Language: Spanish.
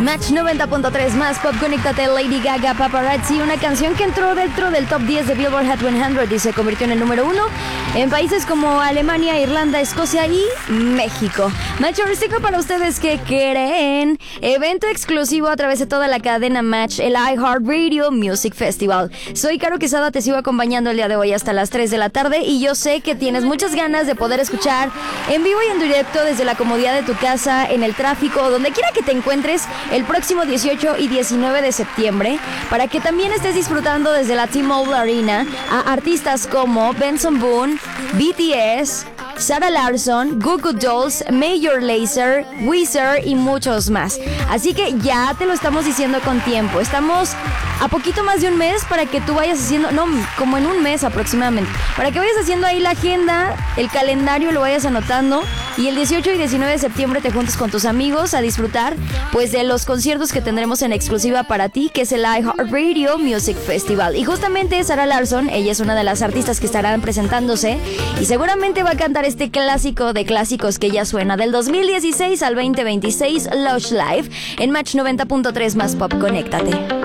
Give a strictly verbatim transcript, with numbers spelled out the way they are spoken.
Match noventa punto tres más pop, conéctate. Lady Gaga, Paparazzi, una canción que entró dentro del top diez de Billboard Hot cien y se convirtió en el número uno en países como Alemania, Irlanda, Escocia y México. Match heurístico para ustedes que creen. Evento exclusivo a través de toda la cadena Match, el iHeartRadio Music Festival. Soy Caro Quesada, te sigo acompañando el día de hoy hasta las tres de la tarde y yo sé que tienes muchas ganas de poder escuchar en vivo y en directo desde la comodidad de tu casa, en el tráfico, donde quiera que te encuentres el próximo dieciocho y diecinueve de septiembre, para que también estés disfrutando desde la T-Mobile Arena a artistas como Benson Boone, B T S, Sarah Larsson, Goo Goo Dolls, Major Lazer, Weezer y muchos más. Así que ya te lo estamos diciendo con tiempo. Estamos a poquito más de un mes para que tú vayas haciendo, no, como en un mes aproximadamente, para que vayas haciendo ahí la agenda, el calendario, lo vayas anotando y el dieciocho y diecinueve de septiembre te juntes con tus amigos a disfrutar pues de los conciertos que tendremos en exclusiva para ti, que es el iHeartRadio Music Festival. Y justamente Sarah Larsson, ella es una de las artistas que estarán presentándose y seguramente va a cantar este clásico de clásicos que ya suena del dos mil dieciséis al veinte veintiséis, Lush Live, en Match noventa punto tres más pop, conéctate.